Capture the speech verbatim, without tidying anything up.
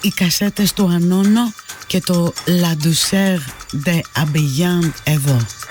οι κασέτες του Ανώνο και το La Douceur de Abelland εδώ.